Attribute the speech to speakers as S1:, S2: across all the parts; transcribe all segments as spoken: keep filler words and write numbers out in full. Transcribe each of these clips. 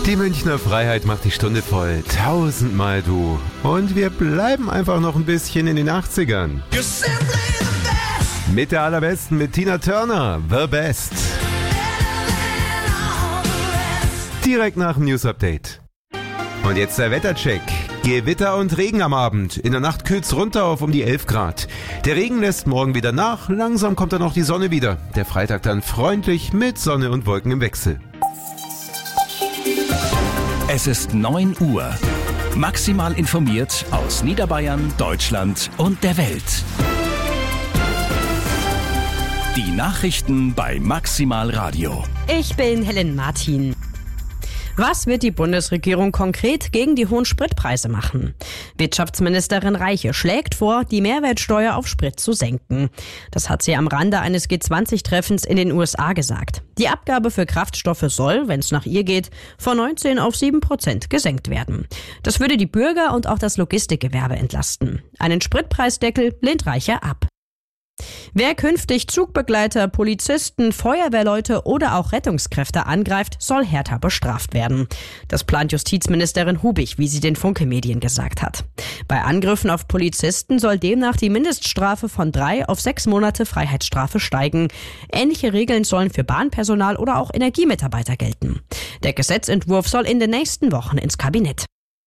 S1: Die Münchner Freiheit macht die Stunde voll. Tausendmal du. Und wir bleiben einfach noch ein bisschen in den achtzigern. Mit der Allerbesten, mit Tina Turner, The Best. Direkt nach dem News Update. Und jetzt der Wettercheck. Gewitter und Regen am Abend. In der Nacht kühlt's runter auf um die elf Grad. Der Regen lässt morgen wieder nach. Langsam kommt dann auch die Sonne wieder. Der Freitag dann freundlich mit Sonne und Wolken im Wechsel.
S2: Es ist neun Uhr. Maximal informiert aus Niederbayern, Deutschland und der Welt. Die Nachrichten bei Maximal Radio.
S3: Ich bin Helen Martin. Was wird die Bundesregierung konkret gegen die hohen Spritpreise machen? Wirtschaftsministerin Reiche schlägt vor, die Mehrwertsteuer auf Sprit zu senken. Das hat sie am Rande eines G zwanzig Treffens in den U S A gesagt. Die Abgabe für Kraftstoffe soll, wenn es nach ihr geht, von neunzehn auf sieben Prozent gesenkt werden. Das würde die Bürger und auch das Logistikgewerbe entlasten. Einen Spritpreisdeckel lehnt Reiche ab. Wer künftig Zugbegleiter, Polizisten, Feuerwehrleute oder auch Rettungskräfte angreift, soll härter bestraft werden. Das plant Justizministerin Hubig, wie sie den Funke-Medien gesagt hat. Bei Angriffen auf Polizisten soll demnach die Mindeststrafe von drei auf sechs Monate Freiheitsstrafe steigen. Ähnliche Regeln sollen für Bahnpersonal oder auch Energiemitarbeiter gelten. Der Gesetzentwurf soll in den nächsten Wochen ins Kabinett.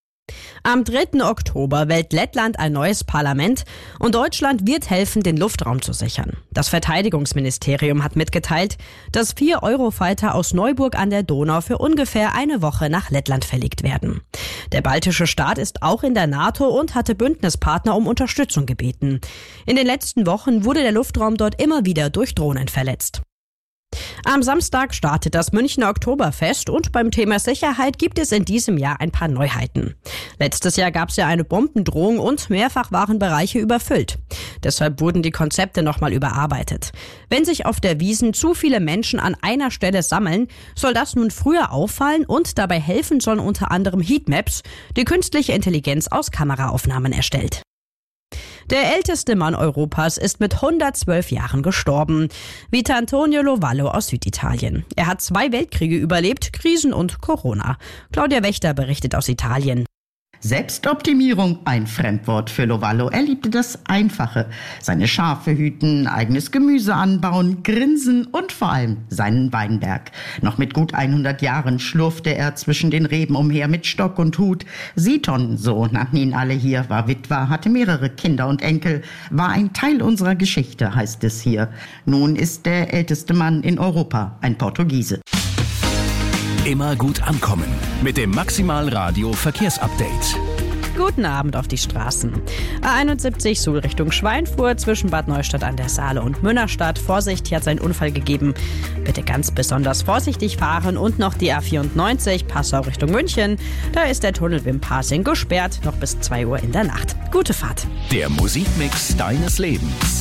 S3: Am dritten Oktober wählt Lettland ein neues Parlament und Deutschland wird helfen, den Luftraum zu sichern. Das Verteidigungsministerium hat mitgeteilt, dass vier Eurofighter aus Neuburg an der Donau für ungefähr eine Woche nach Lettland verlegt werden. Der baltische Staat ist auch in der NATO und hatte Bündnispartner um Unterstützung gebeten. In den letzten Wochen wurde der Luftraum dort immer wieder durch Drohnen verletzt. Am Samstag startet das Münchner Oktoberfest und beim Thema Sicherheit gibt es in diesem Jahr ein paar Neuheiten. Letztes Jahr gab es ja eine Bombendrohung und mehrfach waren Bereiche überfüllt. Deshalb wurden die Konzepte nochmal überarbeitet. Wenn sich auf der Wiesn zu viele Menschen an einer Stelle sammeln, soll das nun früher auffallen und dabei helfen sollen unter anderem Heatmaps, die künstliche Intelligenz aus Kameraaufnahmen erstellt. Der älteste Mann Europas ist mit hundertzwölf Jahren gestorben. Vita Antonio Lovallo aus Süditalien. Er hat zwei Weltkriege überlebt, Krisen und Corona. Claudia Wächter berichtet aus Italien.
S4: Selbstoptimierung, ein Fremdwort für Lovallo. Er liebte das Einfache. Seine Schafe hüten, eigenes Gemüse anbauen, grinsen und vor allem seinen Weinberg. Noch mit gut hundert Jahren schlurfte er zwischen den Reben umher mit Stock und Hut. Siton, so nannten ihn alle hier, war Witwer, hatte mehrere Kinder und Enkel, war ein Teil unserer Geschichte, heißt es hier. Nun ist der älteste Mann in Europa ein Portugiese.
S2: Immer gut ankommen mit dem Maximal Radio Verkehrsupdate.
S3: Guten Abend auf die Straßen. A einundsiebzig Suhl Richtung Schweinfurt zwischen Bad Neustadt an der Saale und Münnerstadt. Vorsicht, hier hat es einen Unfall gegeben. Bitte ganz besonders vorsichtig fahren und noch die A vierundneunzig Passau Richtung München. Da ist der Tunnel Wimpasing gesperrt, noch bis zwei Uhr in der Nacht. Gute Fahrt.
S2: Der Musikmix deines Lebens.